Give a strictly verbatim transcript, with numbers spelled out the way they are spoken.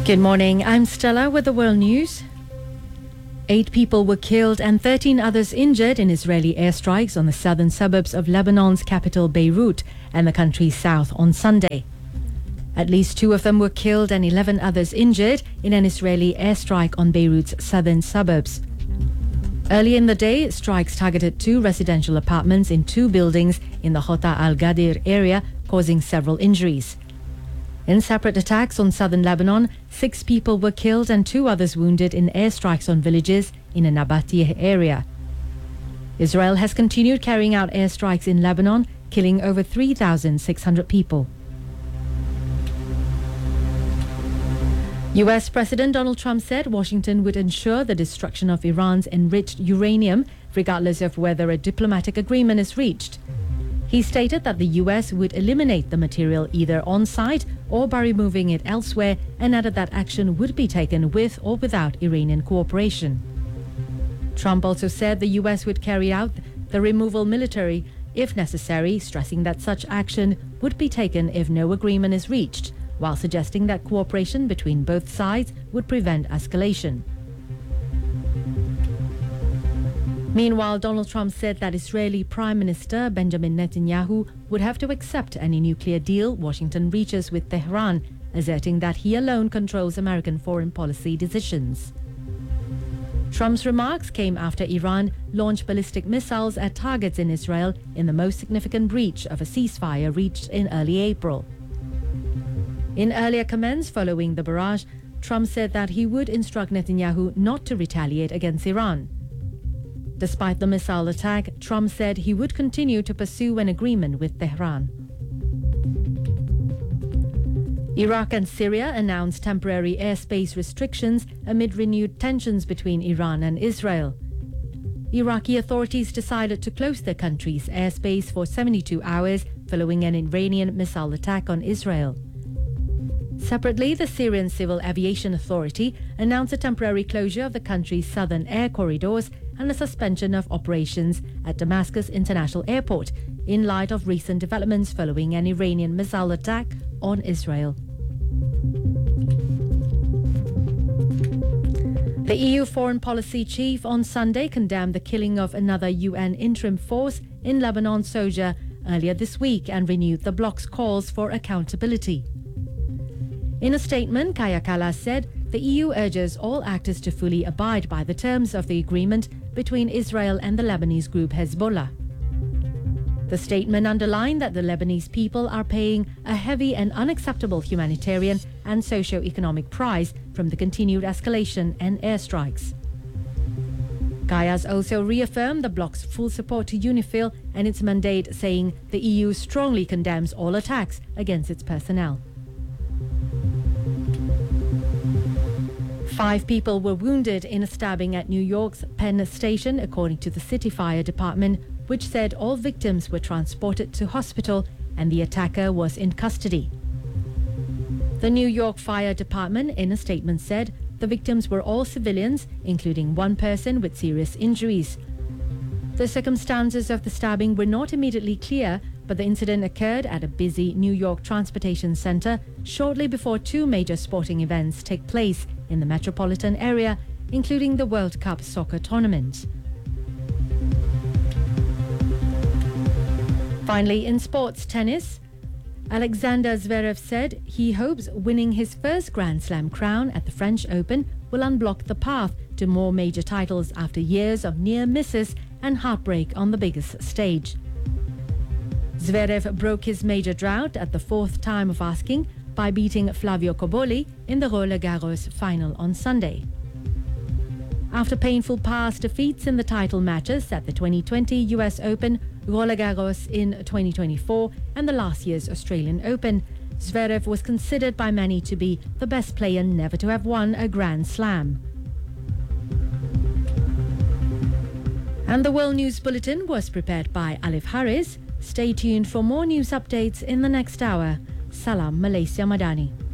Good morning, I'm Stella with the World News. Eight people were killed and thirteen others injured in Israeli airstrikes on the southern suburbs of Lebanon's capital Beirut and the country's south on Sunday. At least two of them were killed and eleven others injured in an Israeli airstrike on Beirut's southern suburbs. Early in the day, strikes targeted two residential apartments in two buildings in the Hota al-Gadir area, causing several injuries. In separate attacks on southern Lebanon, six people were killed and two others wounded in airstrikes on villages in the Nabateh area. Israel has continued carrying out airstrikes in Lebanon, killing over three thousand six hundred people. U S President Donald Trump said Washington would ensure the destruction of Iran's enriched uranium, regardless of whether a diplomatic agreement is reached. He stated that the U S would eliminate the material either on site or by removing it elsewhere, and added that action would be taken with or without Iranian cooperation. Trump also said the U S would carry out the removal military if necessary, stressing that such action would be taken if no agreement is reached, while suggesting that cooperation between both sides would prevent escalation. Meanwhile, Donald Trump said that Israeli Prime Minister Benjamin Netanyahu would have to accept any nuclear deal Washington reaches with Tehran, asserting that he alone controls American foreign policy decisions. Trump's remarks came after Iran launched ballistic missiles at targets in Israel in the most significant breach of a ceasefire reached in early April. In earlier comments following the barrage, Trump said that he would instruct Netanyahu not to retaliate against Iran. Despite the missile attack, Trump said he would continue to pursue an agreement with Tehran. Iraq and Syria announced temporary airspace restrictions amid renewed tensions between Iran and Israel. Iraqi authorities decided to close their country's airspace for seventy-two hours following an Iranian missile attack on Israel. Separately, the Syrian Civil Aviation Authority announced a temporary closure of the country's southern air corridors and a suspension of operations at Damascus International Airport in light of recent developments following an Iranian missile attack on Israel. The E U Foreign Policy Chief on Sunday condemned the killing of another U N interim force in Lebanon, Soja, earlier this week and renewed the bloc's calls for accountability. In a statement, Kaya Kallas said the E U urges all actors to fully abide by the terms of the agreement between Israel and the Lebanese group Hezbollah. The statement underlined that the Lebanese people are paying a heavy and unacceptable humanitarian and socio-economic price from the continued escalation and airstrikes. Kayas also reaffirmed the bloc's full support to UNIFIL and its mandate, saying the E U strongly condemns all attacks against its personnel. Five people were wounded in a stabbing at New York's Penn Station, according to the City Fire Department, which said all victims were transported to hospital and the attacker was in custody. The New York Fire Department, in a statement, said the victims were all civilians, including one person with serious injuries. The circumstances of the stabbing were not immediately clear, but the incident occurred at a busy New York transportation center shortly before two major sporting events take place in the metropolitan area, including the World Cup soccer tournament. Finally, in sports tennis, Alexander Zverev said he hopes winning his first Grand Slam crown at the French Open will unblock the path to more major titles after years of near misses and heartbreak on the biggest stage. Zverev broke his major drought at the fourth time of asking by beating Flavio Cobolli in the Roland Garros final on Sunday. After painful past defeats in the title matches at the twenty twenty U S Open, Roland Garros in twenty twenty-four and the last year's Australian Open, Zverev was considered by many to be the best player never to have won a Grand Slam. And the World News Bulletin was prepared by Alif Harris. Stay tuned for more news updates in the next hour. Salam Malaysia Madani.